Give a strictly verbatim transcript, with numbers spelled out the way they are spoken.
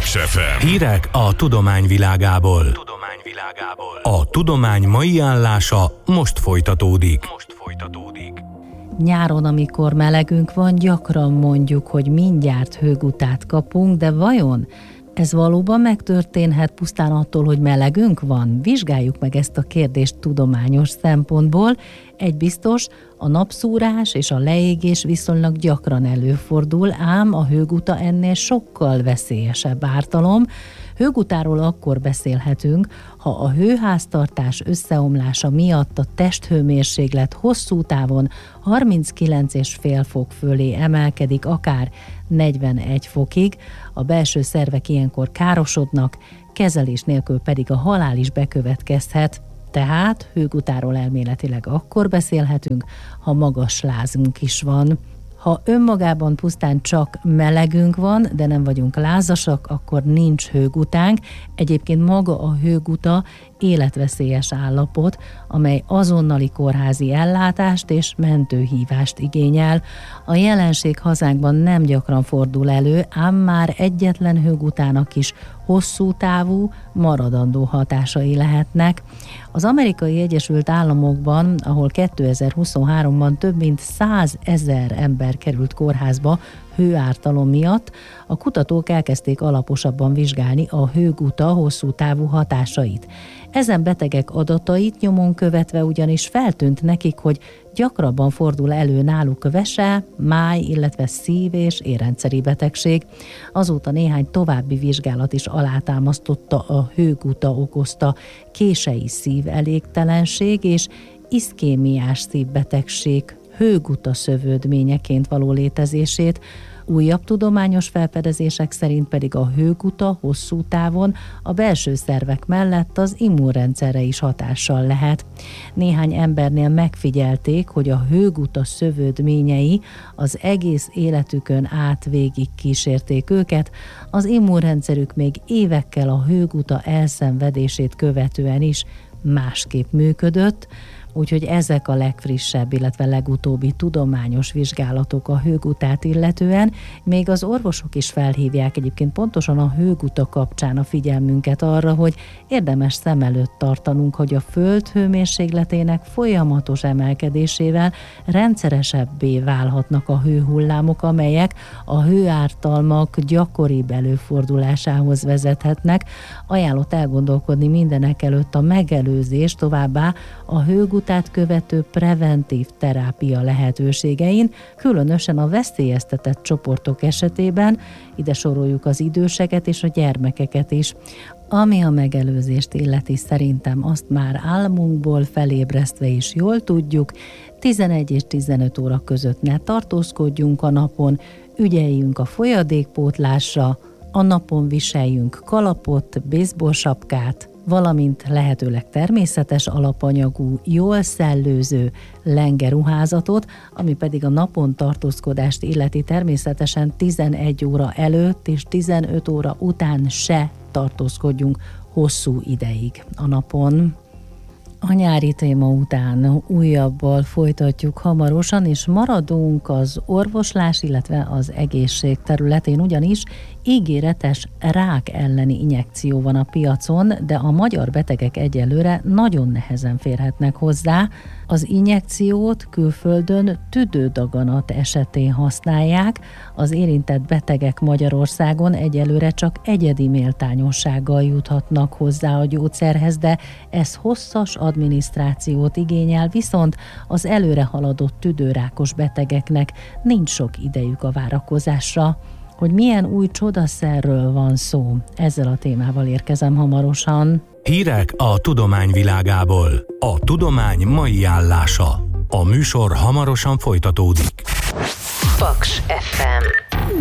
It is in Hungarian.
Paks ef em. Hírek a tudomány világából. Tudomány világából. A tudomány mai állása most folytatódik. Most folytatódik. Nyáron, amikor melegünk van, gyakran mondjuk, hogy mindjárt hőgutát kapunk, de vajon ez valóban megtörténhet pusztán attól, hogy melegünk van? Vizsgáljuk meg ezt a kérdést tudományos szempontból. Egy biztos, a napszúrás és a leégés viszonylag gyakran előfordul, ám a hőguta ennél sokkal veszélyesebb ártalom. Hőgutáról akkor beszélhetünk, ha a hőháztartás összeomlása miatt a testhőmérséklet hosszú távon harminckilenc egész öt fok fölé emelkedik, akár negyvenegy fokig, a belső szervek ilyenkor károsodnak, kezelés nélkül pedig a halál is bekövetkezhet. Tehát hőgutáról elméletileg akkor beszélhetünk, ha magas lázunk is van. Ha önmagában pusztán csak melegünk van, de nem vagyunk lázasak, akkor nincs hőgutánk. Egyébként maga a hőguta életveszélyes állapot, amely azonnali kórházi ellátást és mentőhívást igényel. A jelenség hazánkban nem gyakran fordul elő, ám már egyetlen hőgutának is hosszú távú, maradandó hatásai lehetnek. Az Amerikai Egyesült Államokban, ahol kétezer-huszonháromban több mint százezer ember került kórházba hőártalom miatt, a kutatók elkezdték alaposabban vizsgálni a hőguta hosszú távú hatásait. Ezen betegek adatait nyomon követve ugyanis feltűnt nekik, hogy gyakrabban fordul elő náluk vese, máj, illetve szív- és érrendszeri betegség. Azóta néhány további vizsgálat is alátámasztotta a hőguta okozta kései szívelégtelenség és iszkémiás szívbetegség hőguta szövődményeként való létezését. Újabb tudományos felfedezések szerint pedig a hőguta hosszú távon a belső szervek mellett az immunrendszerre is hatással lehet. Néhány embernél megfigyelték, hogy a hőguta szövődményei az egész életükön át végig kísérték őket, az immunrendszerük még évekkel a hőguta elszenvedését követően is másképp működött, úgyhogy ezek a legfrissebb, illetve legutóbbi tudományos vizsgálatok a hőgutát illetően. Még az orvosok is felhívják egyébként pontosan a hőguta kapcsán a figyelmünket arra, hogy érdemes szem előtt tartanunk, hogy a Föld hőmérsékletének folyamatos emelkedésével rendszeresebbé válhatnak a hőhullámok, amelyek a hőártalmak gyakoribb előfordulásához vezethetnek. Ajánlott elgondolkodni mindenek előtt a megelőzés, továbbá a hőgutát követő preventív terápia lehetőségein, különösen a veszélyeztetett csoportok esetében, ide soroljuk az időseket és a gyermekeket is. Ami a megelőzést illeti, szerintem azt már álmunkból felébresztve is jól tudjuk, tizenegy és tizenöt óra között ne tartózkodjunk a napon, ügyeljünk a folyadékpótlásra, a napon viseljünk kalapot, baseball sapkát, valamint lehetőleg természetes alapanyagú, jól szellőző lengeruházatot, ami pedig a napon tartózkodást illeti, természetesen tizenegy óra előtt és tizenöt óra után se tartózkodjunk hosszú ideig a napon. A nyári téma után újabbal folytatjuk hamarosan, és maradunk az orvoslás, illetve az egészség területén, ugyanis ígéretes rák elleni injekció van a piacon, de a magyar betegek egyelőre nagyon nehezen férhetnek hozzá. Az injekciót külföldön tüdődaganat esetén használják, az érintett betegek Magyarországon egyelőre csak egyedi méltányossággal juthatnak hozzá a gyógyszerhez, de ez hosszas adminisztrációt igényel, viszont az előre haladott tüdőrákos betegeknek nincs sok idejük a várakozásra. Hogy milyen új csodaszerről van szó, ezzel a témával érkezem hamarosan. Hírek a tudomány világából. A tudomány mai állása. A műsor hamarosan folytatódik. Paks ef em.